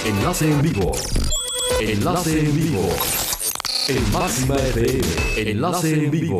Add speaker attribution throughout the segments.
Speaker 1: Enlace en vivo. Enlace en vivo. En Máxima FM. Enlace en vivo.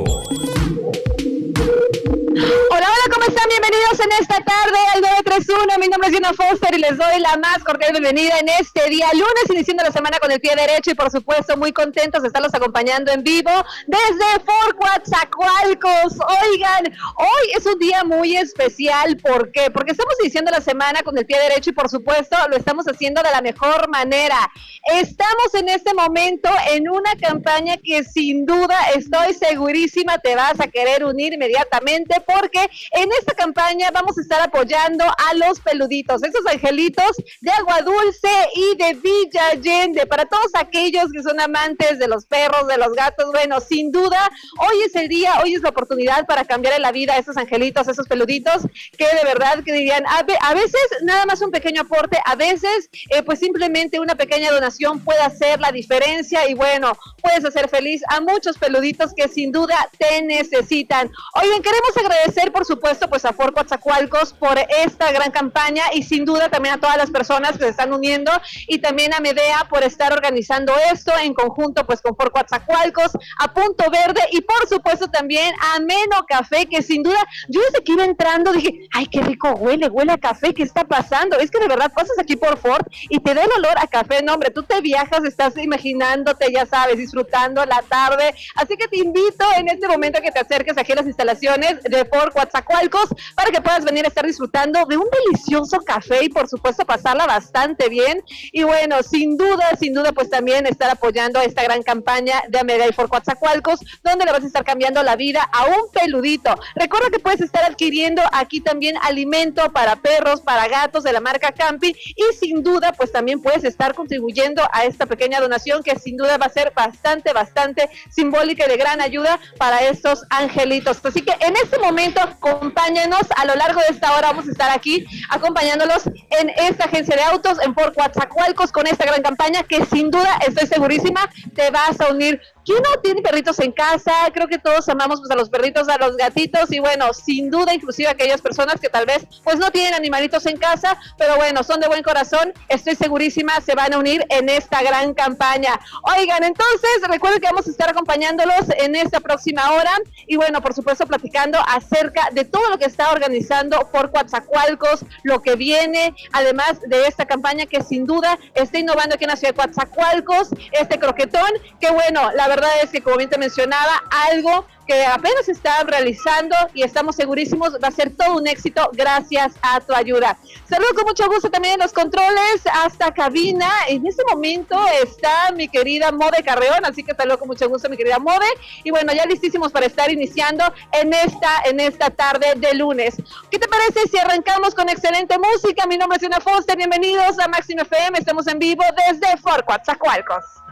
Speaker 2: Hola, hola, ¿cómo están? Bienvenidos en esta tarde al 931. Mi nombre es Gina Foster y les doy la más cordial bienvenida en este día lunes, iniciando la semana con el pie derecho y por supuesto muy contentos de estarlos acompañando en vivo desde Fort Coatzacoalcos. Oigan, hoy es un día muy especial. ¿Por qué? Porque estamos iniciando la semana con el pie derecho y por supuesto lo estamos haciendo de la mejor manera. Estamos en este momento en una campaña que sin duda estoy segurísima te vas a querer unir inmediatamente, porque en esta campaña vamos a estar apoyando a los peluditos, esos angelitos de Agua Dulce y de Villa Allende, para todos aquellos que son amantes de los perros, de los gatos. Bueno, sin duda, hoy es el día, hoy es la oportunidad para cambiarle la vida a esos angelitos, a esos peluditos, que de verdad que dirían, a veces nada más un pequeño aporte, a veces pues simplemente una pequeña donación puede hacer la diferencia y bueno, puedes hacer feliz a muchos peluditos que sin duda te necesitan. Oigan, queremos agradecer por supuesto pues a Fort Coatzacoalcos por esta gran campaña y sin duda también a todas las personas que se están uniendo y también a Medea por estar organizando esto en conjunto pues con Fort Coatzacoalcos, a Punto Verde y por supuesto también a Meno Café, que sin duda yo desde que iba entrando dije, ay qué rico huele a café, ¿qué está pasando? Es que de verdad pasas aquí por Fort y te da el olor a café. No hombre, tú te viajas, estás imaginándote, ya sabes, disfrutando la tarde, así que te invito en este momento a que te acerques aquí a las instalaciones de Fort Coatzacoalcos para que puedas venir a estar disfrutando de un delicioso café y por supuesto pasarla bastante bien y bueno, sin duda pues también estar apoyando esta gran campaña de Amega y Fort Coatzacoalcos, donde le vas a estar cambiando la vida a un peludito. Recuerda que puedes estar adquiriendo aquí también alimento para perros, para gatos de la marca Campi y sin duda pues también puedes estar contribuyendo a esta pequeña donación que sin duda va a ser bastante simbólica y de gran ayuda para estos angelitos. Así que en este momento acompáñanos, a lo largo de esta hora vamos a estar aquí acompañándolos en esta agencia de autos en Fort Coatzacoalcos con esta gran campaña que sin duda estoy segurísima te vas a unir. ¿Quién no tiene perritos en casa? Creo que todos amamos pues a los perritos, a los gatitos y bueno, sin duda inclusive aquellas personas que tal vez pues no tienen animalitos en casa, pero bueno, son de buen corazón, estoy segurísima se van a unir en esta gran campaña. Oigan, entonces recuerden que vamos a estar acompañándolos en esta próxima hora y bueno, por supuesto platicando acerca de todo lo que está organizando Fort Coatzacoalcos, lo que viene, además de esta campaña que sin duda está innovando aquí en la ciudad de Coatzacoalcos, este croquetón, que bueno, la verdad es que como bien te mencionaba, algo que apenas se está realizando y estamos segurísimos va a ser todo un éxito gracias a tu ayuda. Saludo con mucho gusto también en los controles hasta cabina. En este momento está mi querida Mode Carreón, así que saludo con mucho gusto mi querida Mode. Y bueno, ya listísimos para estar iniciando en esta tarde de lunes. ¿Qué te parece si arrancamos con excelente música? Mi nombre es Gina Foster, bienvenidos a Máxima FM, estamos en vivo desde Fort Coatzacoalcos.